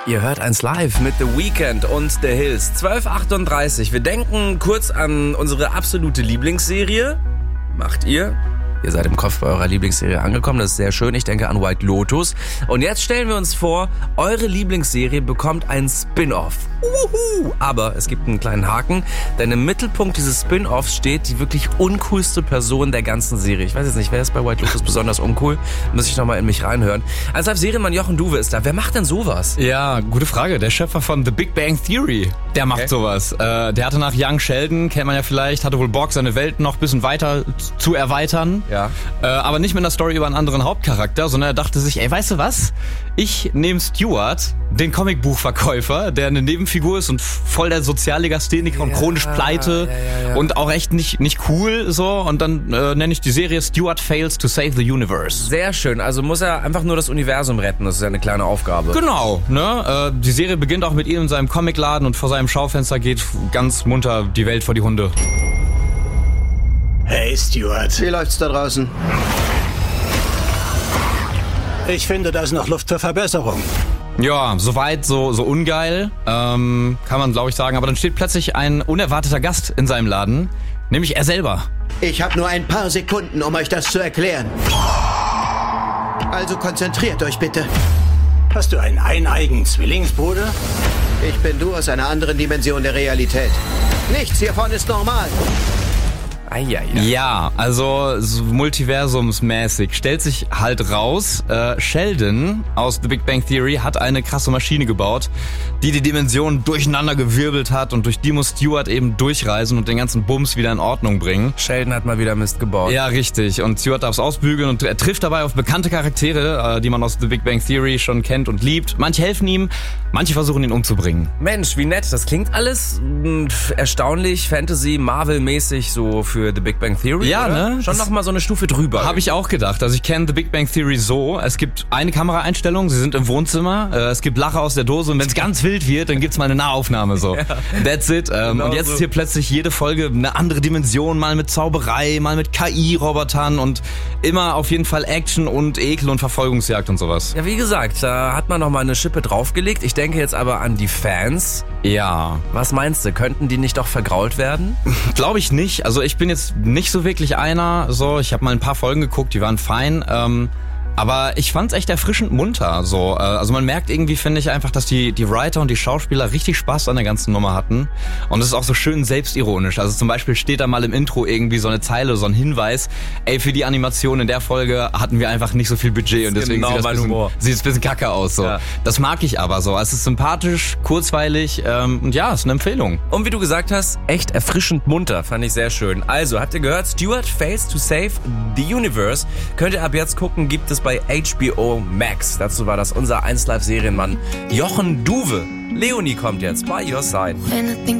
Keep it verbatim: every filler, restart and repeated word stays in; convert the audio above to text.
Ihr hört eins live mit The Weeknd und The Hills. zwölf Uhr achtunddreißig. Wir denken kurz an unsere absolute Lieblingsserie. Macht ihr? Ihr seid im Kopf bei eurer Lieblingsserie angekommen, das ist sehr schön. Ich denke an White Lotus. Und jetzt stellen wir uns vor, eure Lieblingsserie bekommt einen Spin-Off. Uhu. Aber es gibt einen kleinen Haken, denn im Mittelpunkt dieses Spin-Offs steht die wirklich uncoolste Person der ganzen Serie. Ich weiß jetzt nicht, wer ist bei White Lotus besonders uncool? Muss ich nochmal in mich reinhören. Als Serienmann Jochen Duwe ist da. Wer macht denn sowas? Ja, gute Frage. Der Schöpfer von The Big Bang Theory, der macht okay. sowas. Äh, der hatte nach Young Sheldon, kennt man ja vielleicht, hatte wohl Bock, seine Welt noch ein bisschen weiter zu erweitern. Ja. Äh, aber nicht mit einer Story über einen anderen Hauptcharakter, sondern er dachte sich, ey, weißt du was? Ich nehme Stuart, den Comicbuchverkäufer, der eine Nebenfigur ist und voll der Soziallegastheniker ja, und chronisch pleite ja, ja, ja. und auch echt nicht, nicht cool so. Und dann äh, nenne ich die Serie Stuart Fails to Save the Universe. Sehr schön. Also muss er einfach nur das Universum retten. Das ist ja eine kleine Aufgabe. Genau. Ne? Äh, die Serie beginnt auch mit ihm in seinem Comicladen und vor seinem Schaufenster geht ganz munter die Welt vor die Hunde. Hey Stuart. Wie läuft's da draußen? Ich finde, da ist noch Luft für Verbesserung. Ja, soweit, so, so ungeil, ähm, kann man glaube ich sagen. Aber dann steht plötzlich ein unerwarteter Gast in seinem Laden, nämlich er selber. Ich habe nur ein paar Sekunden, um euch das zu erklären. Also konzentriert euch bitte. Hast du einen eineigen Zwillingsbruder? Ich bin du aus einer anderen Dimension der Realität. Nichts hiervon ist normal. Eieiei. Ja, also so multiversumsmäßig stellt sich halt raus, äh, Sheldon aus The Big Bang Theory hat eine krasse Maschine gebaut, die die Dimensionen durcheinander gewirbelt hat und durch die muss Stuart eben durchreisen und den ganzen Bums wieder in Ordnung bringen. Sheldon hat mal wieder Mist gebaut. Ja, richtig. Und Stuart darf es ausbügeln und er trifft dabei auf bekannte Charaktere, äh, die man aus The Big Bang Theory schon kennt und liebt. Manche helfen ihm, manche versuchen ihn umzubringen. Mensch, wie nett. Das klingt alles mh, erstaunlich, Fantasy, Marvel-mäßig so für The Big Bang Theory, ja, oder? Ne? Schon noch mal so eine Stufe drüber. Habe ich auch gedacht. Also ich kenne The Big Bang Theory so, es gibt eine Kameraeinstellung, sie sind im Wohnzimmer, äh, es gibt Lacher aus der Dose und wenn es ganz wild wird, dann gibt's mal eine Nahaufnahme so. Ja. That's it. Ähm, genau und jetzt so. Ist hier plötzlich jede Folge eine andere Dimension, mal mit Zauberei, mal mit K I-Robotern und immer auf jeden Fall Action und Ekel und Verfolgungsjagd und sowas. Ja, wie gesagt, da hat man noch mal eine Schippe draufgelegt. Ich denke jetzt aber an die Fans. Ja. Was meinst du, könnten die nicht doch vergrault werden? Glaube ich nicht. Also ich bin jetzt nicht so wirklich einer, so, ich habe mal ein paar Folgen geguckt, die waren fein, ähm, aber ich fand's echt erfrischend munter, so, äh, also man merkt irgendwie, finde ich einfach, dass die die Writer und die Schauspieler richtig Spaß an der ganzen Nummer hatten und es ist auch so schön selbstironisch, also zum Beispiel steht da mal im Intro irgendwie so eine Zeile, so ein Hinweis, ey, für die Animation in der Folge hatten wir einfach nicht so viel Budget und deswegen genau sieht, das bisschen, sieht es ein bisschen kacke aus, so. Ja. Das mag ich aber so, es ist sympathisch, kurzweilig ähm, und ja, ist eine Empfehlung. Und wie du gesagt hast, echt erfrischend munter, fand ich sehr schön. Also, habt ihr gehört, Stuart Fails to Save the Universe, könnt ihr ab jetzt gucken, gibt es bei H B O Max. Dazu war das unser eins Live Serienmann Jochen Duwe. Leonie kommt jetzt bei Your Side.